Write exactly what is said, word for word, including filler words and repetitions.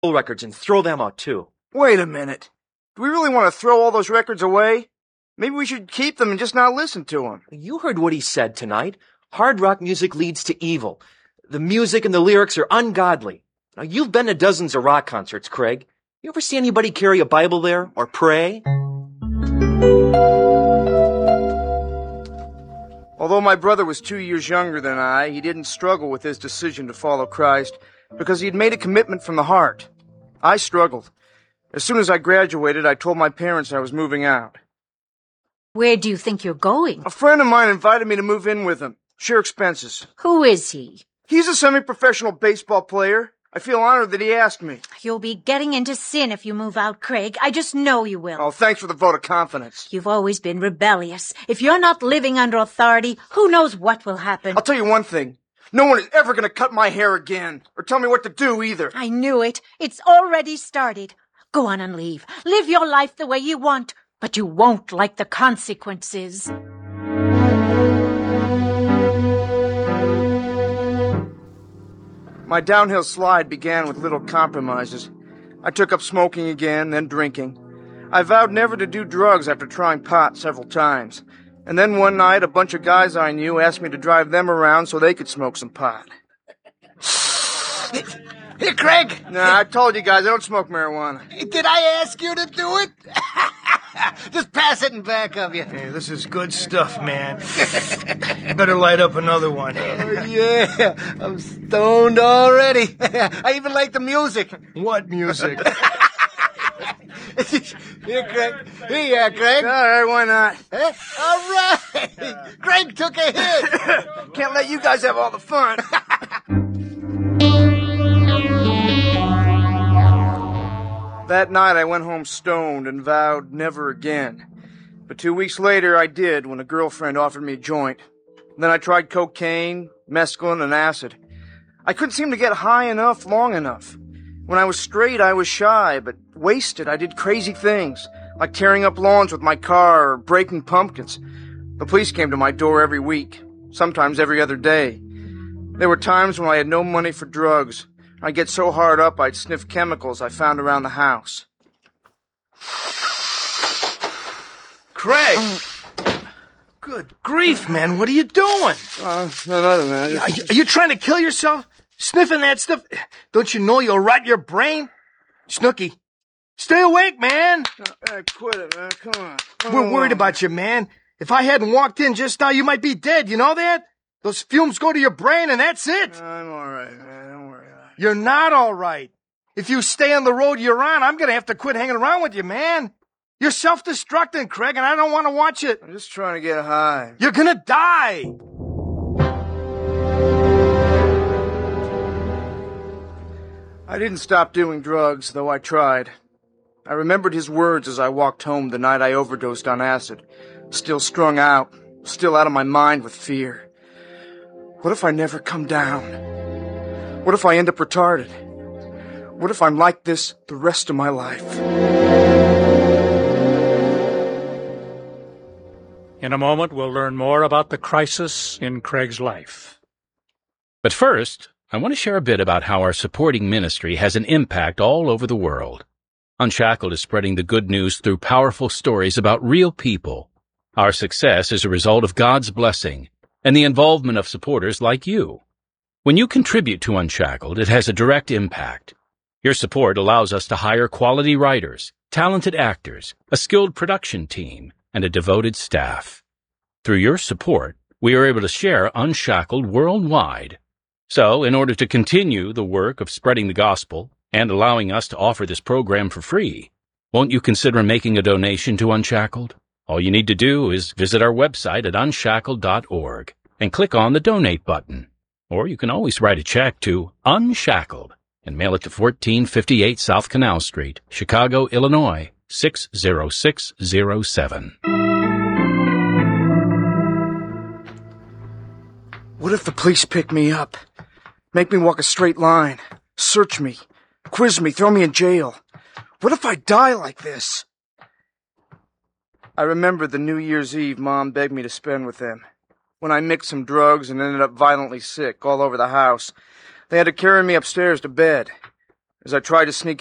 records and throw them out too. Wait a minute. Do we really want to throw all those records away? Maybe we should keep them and just not listen to them. You heard what he said tonight. Hard rock music leads to evil. The music and the lyrics are ungodly. Now, you've been to dozens of rock concerts, Craig. You ever see anybody carry a Bible there or pray? Although my brother was two years younger than I, he didn't struggle with his decision to follow Christ because he had made a commitment from the heart. I struggled. As soon as I graduated, I told my parents I was moving out. Where do you think you're going? A friend of mine invited me to move in with him, share expenses. Who is he? He's a semi-professional baseball player. I feel honored that he asked me. You'll be getting into sin if you move out, Craig. I just know you will. Oh, thanks for the vote of confidence. You've always been rebellious. If you're not living under authority, who knows what will happen? I'll tell you one thing. No one is ever going to cut my hair again, or tell me what to do either. I knew it. It's already started. Go on and leave. Live your life the way you want, but you won't like the consequences. My downhill slide began with little compromises. I took up smoking again, then drinking. I vowed never to do drugs after trying pot several times. And then one night, a bunch of guys I knew asked me to drive them around so they could smoke some pot. Here, Craig. Nah, I told you guys I don't smoke marijuana. Did I ask you to do it? Just pass it in back of you. Hey, this is good stuff, man. Better light up another one. Oh, yeah. I'm stoned already. I even like the music. What music? Here, Craig. Here you are, Craig. All right, why not? Eh? All right. Craig took a hit. Can't let you guys have all the fun. That night I went home stoned and vowed never again. But two weeks later I did when a girlfriend offered me a joint. Then I tried cocaine, mescaline, and acid. I couldn't seem to get high enough long enough. When I was straight I was shy, but wasted I did crazy things, like tearing up lawns with my car or breaking pumpkins. The police came to my door every week, sometimes every other day. There were times when I had no money for drugs. I'd get so hard up I'd sniff chemicals I found around the house. Craig! Good grief, man, what are you doing? Uh, nothing, man. Are you, are you trying to kill yourself? Sniffing that stuff? Don't you know you'll rot your brain? Snooky, stay awake, man. Hey, quit it, man. Come on. Come We're on. worried about you, man. If I hadn't walked in just now, you might be dead. You know that? Those fumes go to your brain and that's it. I'm all right, man. Don't worry about it. You're not all right. If you stay on the road you're on, I'm going to have to quit hanging around with you, man. You're self-destructing, Craig, and I don't want to watch it. I'm just trying to get high. You're going to die. I didn't stop doing drugs, though I tried. I remembered his words as I walked home the night I overdosed on acid. Still strung out, still out of my mind with fear. What if I never come down? What if I end up retarded? What if I'm like this the rest of my life? In a moment, we'll learn more about the crisis in Craig's life. But first, I want to share a bit about how our supporting ministry has an impact all over the world. Unshackled is spreading the good news through powerful stories about real people. Our success is a result of God's blessing and the involvement of supporters like you. When you contribute to Unshackled, it has a direct impact. Your support allows us to hire quality writers, talented actors, a skilled production team, and a devoted staff. Through your support, we are able to share Unshackled worldwide. So, in order to continue the work of spreading the gospel and allowing us to offer this program for free, won't you consider making a donation to Unshackled? All you need to do is visit our website at unshackled dot org and click on the Donate button. Or you can always write a check to Unshackled and mail it to fourteen fifty-eight South Canal Street, Chicago, Illinois, six zero six zero seven. What if the police pick me up? Make me walk a straight line. Search me. Quiz me. Throw me in jail. What if I die like this? I remember the New Year's Eve Mom begged me to spend with them. When I mixed some drugs and ended up violently sick all over the house, they had to carry me upstairs to bed. as I tried to sneak